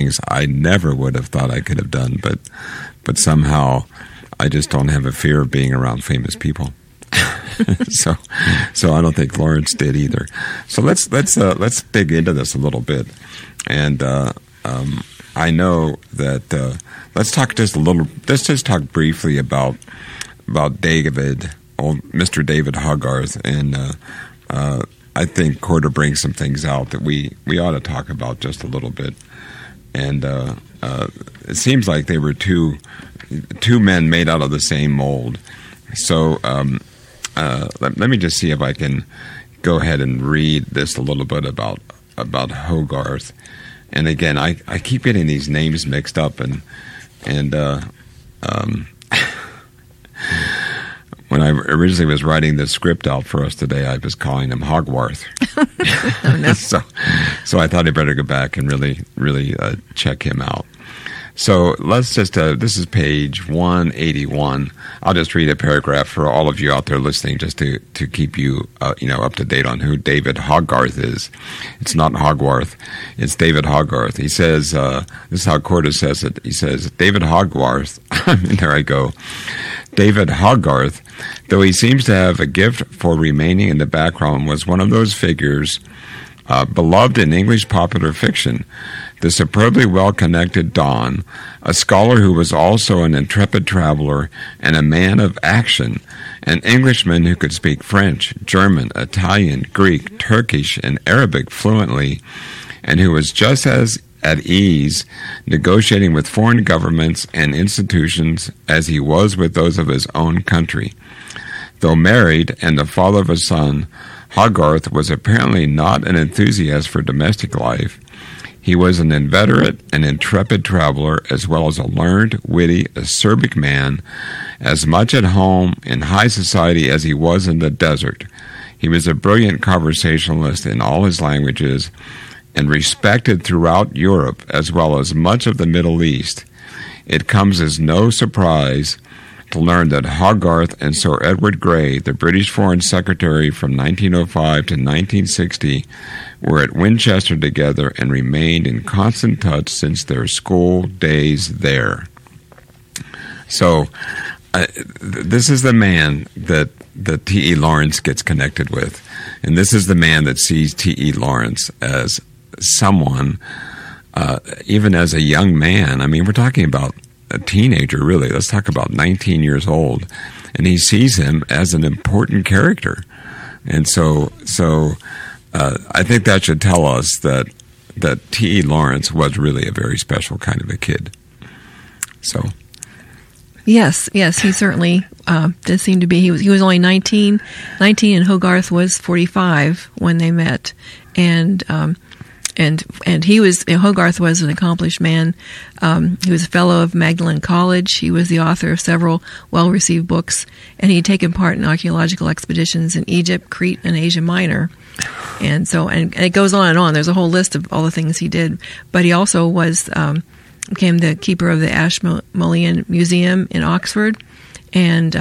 things I never would have thought I could have done, but somehow I just don't have a fear of being around famous people. So I don't think Lawrence did either. So let's dig into this a little bit, and I know that let's just talk briefly about David, Mr. David Hogarth, and I think Corder brings some things out that we ought to talk about just a little bit, and it seems like they were two men made out of the same mold. So let me just see if I can go ahead and read this a little bit about Hogarth. And again, I keep getting these names mixed up, and when I originally was writing the script out for us today, I was calling him Hogwarth. Oh, no. So I thought I'd better go back and really check him out. So let's just, this is page 181. I'll just read a paragraph for all of you out there listening, just to keep you, up to date on who David Hogarth is. It's not Hogwarth, it's David Hogarth. He says, this is how Cordes says it. He says, David Hogarth, there I go. David Hogarth, though he seems to have a gift for remaining in the background, was one of those figures beloved in English popular fiction. The superbly well-connected Don, a scholar who was also an intrepid traveler and a man of action, an Englishman who could speak French, German, Italian, Greek, Turkish, and Arabic fluently, and who was just as at ease negotiating with foreign governments and institutions as he was with those of his own country. Though married and the father of a son, Hogarth was apparently not an enthusiast for domestic life. He was an inveterate and intrepid traveler, as well as a learned, witty, acerbic man, as much at home in high society as he was in the desert. He was a brilliant conversationalist in all his languages, and respected throughout Europe as well as much of the Middle East. It comes as no surprise to learn that Hogarth and Sir Edward Grey, the British Foreign Secretary from 1905 to 1960, were at Winchester together and remained in constant touch since their school days there. So, this is the man that T.E. Lawrence gets connected with. And this is the man that sees T.E. Lawrence as someone, even as a young man. I mean, we're talking about a teenager, really. Let's talk about 19 years old. And he sees him as an important character. And so I think that should tell us that T.E. Lawrence was really a very special kind of a kid. So... Yes, he certainly did seem to be. He was only 19, and Hogarth was 45 when they met, and he was Hogarth was an accomplished man. He was a fellow of Magdalen College. He was the author of several well-received books, and he'd taken part in archaeological expeditions in Egypt, Crete, and Asia Minor. And so, and it goes on and on. There's a whole list of all the things he did. But he also was became the keeper of the Ashmolean Museum in Oxford, and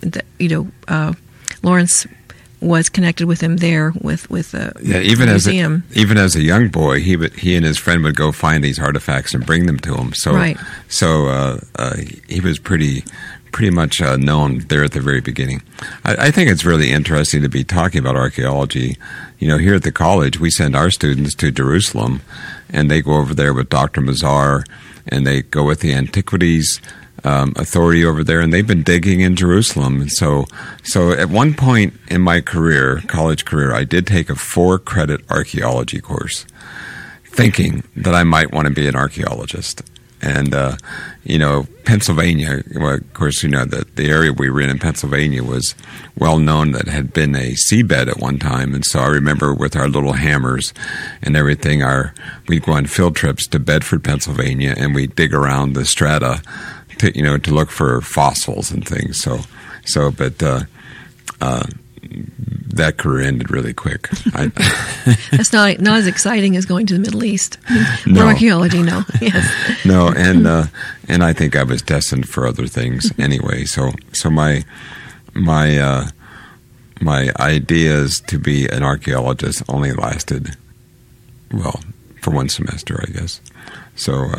Lawrence was connected with him there with the museum. Even as a young boy, he and his friend would go find these artifacts and bring them to him. So right. So he was pretty much known there at the very beginning. I think it's really interesting to be talking about archaeology. Here at the college, we send our students to Jerusalem, and they go over there with Dr. Mazar, and they go with the Antiquities Authority over there, and they've been digging in Jerusalem. And so at one point in my college career, I did take a 4-credit archaeology course, thinking that I might want to be an archaeologist. And, Pennsylvania, well, of course, the area we were in Pennsylvania was well known that had been a seabed at one time. And so I remember with our little hammers and everything, we'd go on field trips to Bedford, Pennsylvania, and we'd dig around the strata to look for fossils and things. But that career ended really quick. That's not as exciting as going to the Middle East. No. For archaeology, no. Yes. No, and I think I was destined for other things anyway. So my ideas to be an archaeologist only lasted, well, for one semester, I guess. So